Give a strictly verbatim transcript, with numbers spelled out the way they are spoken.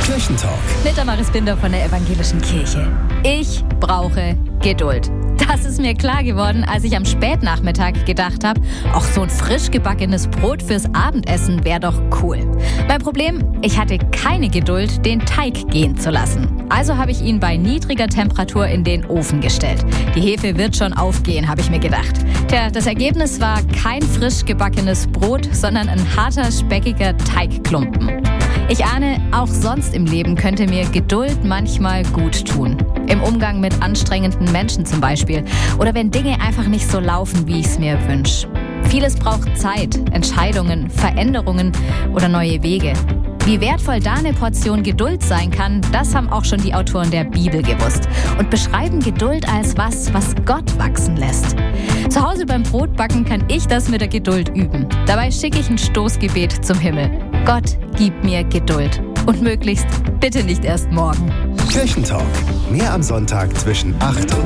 Kirchentalk. Mit Damaris Binder von der Evangelischen Kirche. Ich brauche Geduld. Das ist mir klar geworden, als ich am Spätnachmittag gedacht habe, auch so ein frisch gebackenes Brot fürs Abendessen wäre doch cool. Mein Problem, ich hatte keine Geduld, den Teig gehen zu lassen. Also habe ich ihn bei niedriger Temperatur in den Ofen gestellt. Die Hefe wird schon aufgehen, habe ich mir gedacht. Tja, das Ergebnis war kein frisch gebackenes Brot, sondern ein harter, speckiger Teigklumpen. Ich ahne, auch sonst im Leben könnte mir Geduld manchmal gut tun. Im Umgang mit anstrengenden Menschen zum Beispiel. Oder wenn Dinge einfach nicht so laufen, wie ich es mir wünsche. Vieles braucht Zeit, Entscheidungen, Veränderungen oder neue Wege. Wie wertvoll da eine Portion Geduld sein kann, das haben auch schon die Autoren der Bibel gewusst und beschreiben Geduld als was, was Gott wachsen lässt. Zu Hause beim Brotbacken kann ich das mit der Geduld üben. Dabei schicke ich ein Stoßgebet zum Himmel. Gott, gib mir Geduld. Und möglichst bitte nicht erst morgen. Kirchentalk. Mehr am Sonntag zwischen acht und